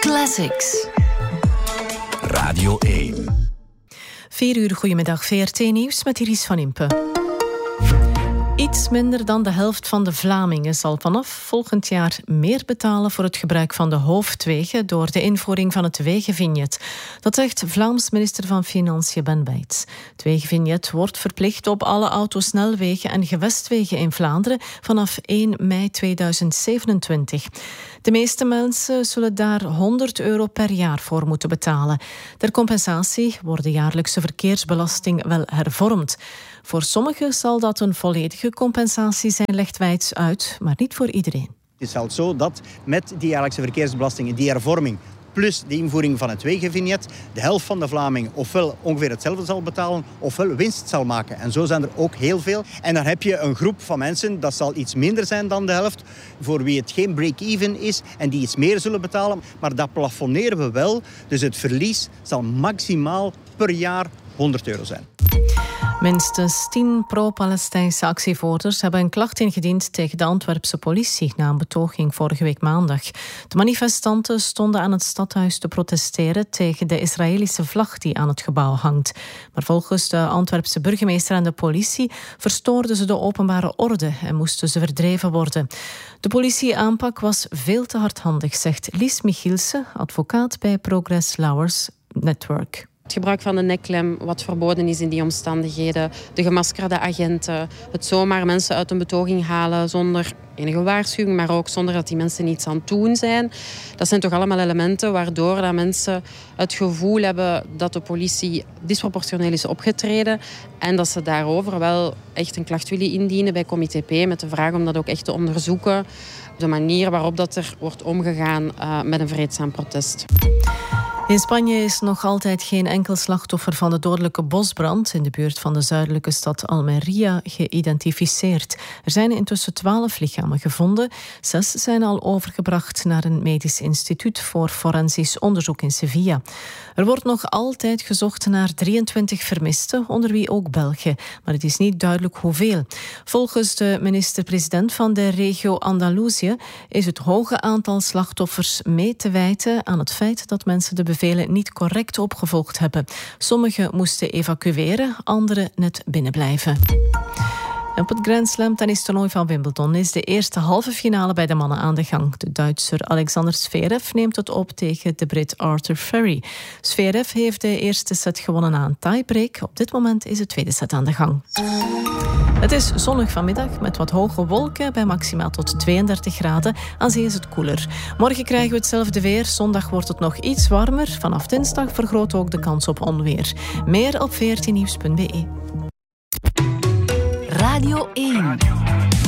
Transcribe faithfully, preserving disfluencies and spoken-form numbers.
Classics. Radio één. Vier uur, goedemiddag, V R T-nieuws met Iris van Impe. Iets minder dan de helft van de Vlamingen zal vanaf volgend jaar meer betalen voor het gebruik van de hoofdwegen door de invoering van het wegenvignet. Dat zegt Vlaams minister van Financiën Ben Bijts. Het wegenvignet wordt verplicht op alle autosnelwegen en gewestwegen in Vlaanderen vanaf één mei tweeduizend zevenentwintig. De meeste mensen zullen daar honderd euro per jaar voor moeten betalen. Ter compensatie wordt de jaarlijkse verkeersbelasting wel hervormd. Voor sommigen zal dat een volledige compensatie zijn, legt Wijts uit, maar niet voor iedereen. Het is wel zo dat met die jaarlijkse verkeersbelasting, die hervorming, plus de invoering van het wegenvignet, de helft van de Vlamingen ofwel ongeveer hetzelfde zal betalen, ofwel winst zal maken. En zo zijn er ook heel veel. En dan heb je een groep van mensen, dat zal iets minder zijn dan de helft, voor wie het geen break-even is en die iets meer zullen betalen. Maar dat plafonneren we wel. Dus het verlies zal maximaal per jaar honderd euro zijn. Minstens tien pro-Palestijnse actievoerders hebben een klacht ingediend tegen de Antwerpse politie na een betoging vorige week maandag. De manifestanten stonden aan het stadhuis te protesteren tegen de Israëlische vlag die aan het gebouw hangt. Maar volgens de Antwerpse burgemeester en de politie verstoorden ze de openbare orde en moesten ze verdreven worden. De politieaanpak was veel te hardhandig, zegt Lies Michielsen, advocaat bij Progress Lauwers Network. Het gebruik van de nekklem, wat verboden is in die omstandigheden. De gemaskerde agenten. Het zomaar mensen uit een betoging halen zonder enige waarschuwing, maar ook zonder dat die mensen iets aan het doen zijn. Dat zijn toch allemaal elementen waardoor dat mensen het gevoel hebben dat de politie disproportioneel is opgetreden en dat ze daarover wel echt een klacht willen indienen bij Comité P met de vraag om dat ook echt te onderzoeken. De manier waarop dat er wordt omgegaan uh, met een vreedzaam protest. In Spanje is nog altijd geen enkel slachtoffer van de dodelijke bosbrand in de buurt van de zuidelijke stad Almería geïdentificeerd. Er zijn intussen twaalf lichamen gevonden. Zes zijn al overgebracht naar een medisch instituut voor forensisch onderzoek in Sevilla. Er wordt nog altijd gezocht naar drieëntwintig vermisten, onder wie ook Belgen. Maar het is niet duidelijk hoeveel. Volgens de minister-president van de regio Andalusië is het hoge aantal slachtoffers mee te wijten aan het feit dat mensen de bevelen niet correct opgevolgd hebben. Sommigen moesten evacueren, anderen net binnenblijven. Op het Grand Slam tennistoernooi van Wimbledon is de eerste halve finale bij de mannen aan de gang. De Duitser Alexander Zverev neemt het op tegen de Brit Arthur Furry. Zverev heeft de eerste set gewonnen na een tiebreak. Op dit moment is de tweede set aan de gang. Het is zonnig vanmiddag met wat hoge wolken bij maximaal tot tweeëndertig graden. Aan zee is het koeler. Morgen krijgen we hetzelfde weer. Zondag wordt het nog iets warmer. Vanaf dinsdag vergroot ook de kans op onweer. Meer op v r t nieuws punt b e. Radio één.